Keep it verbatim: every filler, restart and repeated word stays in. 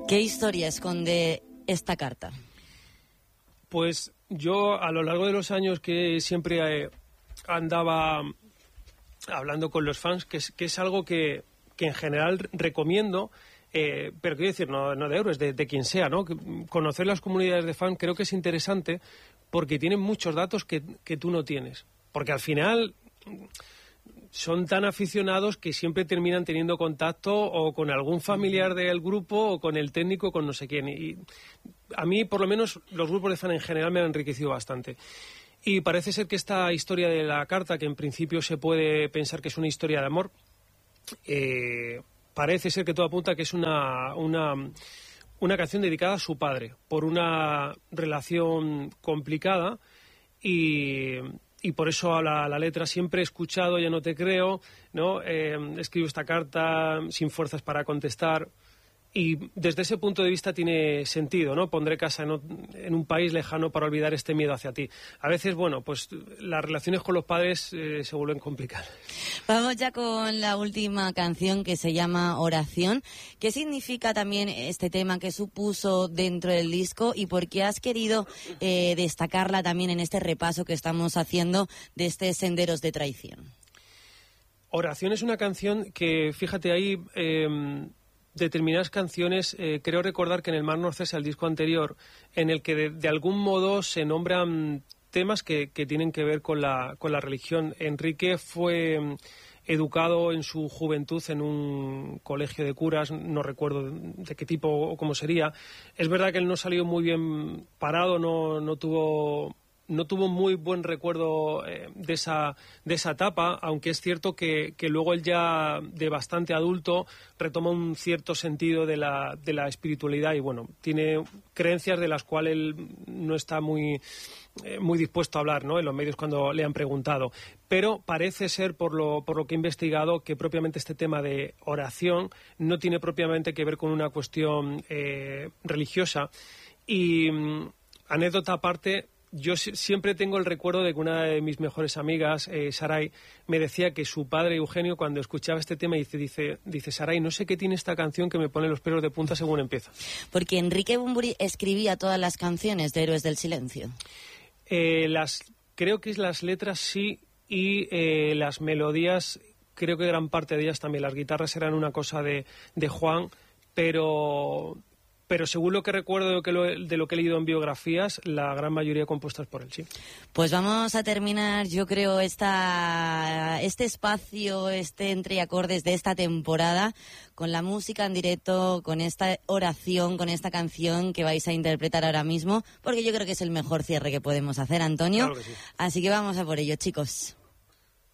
¿Qué historia esconde esta carta? Pues yo, a lo largo de los años que siempre eh, andaba hablando con los fans, que es, que es algo que, que en general recomiendo, eh, pero quiero decir, no, no de héroes, de, de quien sea, ¿no? Conocer las comunidades de fans creo que es interesante porque tienen muchos datos que, que tú no tienes. Porque al final son tan aficionados que siempre terminan teniendo contacto o con algún familiar del grupo o con el técnico, con no sé quién. Y a mí, por lo menos, los grupos de fan en general me han enriquecido bastante. Y parece ser que esta historia de la carta, que en principio se puede pensar que es una historia de amor, eh, parece ser que todo apunta que es una, una, una canción dedicada a su padre, por una relación complicada y... Y por eso la, la letra siempre he escuchado, ya no te creo, ¿no? Eh, escribo esta carta sin fuerzas para contestar. Y desde ese punto de vista tiene sentido, ¿no? Pondré casa en, en un país lejano para olvidar este miedo hacia ti. A veces, bueno, pues las relaciones con los padres eh, se vuelven complicadas. Vamos ya con la última canción, que se llama Oración. ¿Qué significa también este tema que supuso dentro del disco y por qué has querido eh, destacarla también en este repaso que estamos haciendo de este Senderos de Traición? Oración es una canción que, fíjate ahí... Eh, determinadas canciones, eh, creo recordar que en el Mar no cesa, el disco anterior, en el que de, de algún modo se nombran temas que, que tienen que ver con la, con la religión. Enrique fue um, educado en su juventud en un colegio de curas, no recuerdo de qué tipo o cómo sería. Es verdad que él no salió muy bien parado, no, no tuvo... no tuvo muy buen recuerdo eh, de esa de esa etapa, aunque es cierto que, que luego él ya de bastante adulto retoma un cierto sentido de la, de la espiritualidad y bueno, tiene creencias de las cuales él no está muy, eh, muy dispuesto a hablar, ¿no? En los medios cuando le han preguntado. Pero parece ser, por lo, por lo que he investigado, que propiamente este tema de oración no tiene propiamente que ver con una cuestión eh, religiosa. Y mm, anécdota aparte, yo siempre tengo el recuerdo de que una de mis mejores amigas, eh, Saray, me decía que su padre Eugenio, cuando escuchaba este tema, dice, dice, dice Saray, no sé qué tiene esta canción que me pone los pelos de punta según empieza. Porque Enrique Bunbury escribía todas las canciones de Héroes del Silencio. Eh, las, creo que las letras sí, y eh, las melodías, creo que gran parte de ellas también. Las guitarras eran una cosa de, de Juan, pero... Pero según lo que recuerdo de lo que, lo, de lo que he leído en biografías, la gran mayoría compuestas por él, sí. Pues vamos a terminar, yo creo, esta, este espacio, este entreacordes de esta temporada, con la música en directo, con esta oración, con esta canción que vais a interpretar ahora mismo, porque yo creo que es el mejor cierre que podemos hacer, Antonio. Claro que sí. Así que vamos a por ello, chicos.